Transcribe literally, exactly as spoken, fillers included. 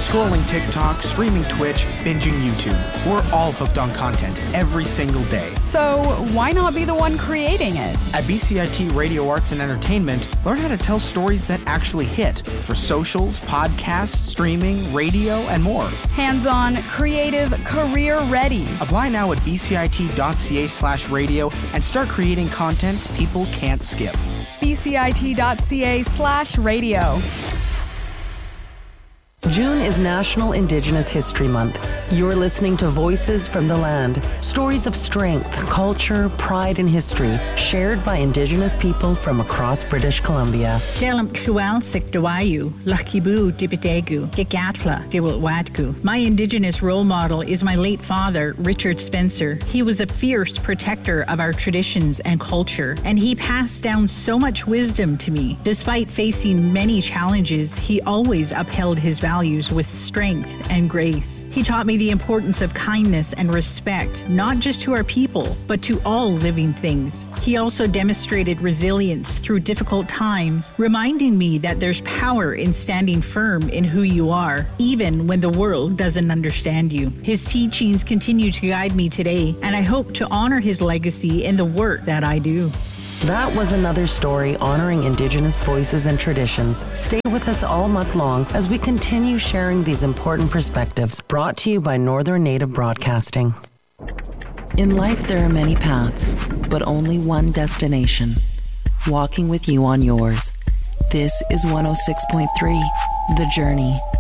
Scrolling TikTok, streaming Twitch, binging YouTube. We're all hooked on content every single day. So why not be the one creating it? At B C I T Radio Arts and Entertainment, learn how to tell stories that actually hit for socials, podcasts, streaming, radio, and more. Hands-on, creative, career-ready. Apply now at bcit.ca slash radio and start creating content people can't skip. bcit.ca slash radio. June is National Indigenous History Month. You're listening to Voices from the Land, stories of strength, culture, pride, and history shared by Indigenous people from across British Columbia. My Indigenous role model is my late father, Richard Spencer. He was a fierce protector of our traditions and culture, and he passed down so much wisdom to me. Despite facing many challenges, he always upheld his values values with strength and grace. He taught me the importance of kindness and respect, not just to our people, but to all living things. He also demonstrated resilience through difficult times, reminding me that there's power in standing firm in who you are, even when the world doesn't understand you. His teachings continue to guide me today, and I hope to honor his legacy in the work that I do. That was another story honoring Indigenous voices and traditions. Stay with us all month long as we continue sharing these important perspectives, brought to you by Northern Native Broadcasting. In life, there are many paths, but only one destination. Walking with you on yours. This is one oh six point three, The Journey.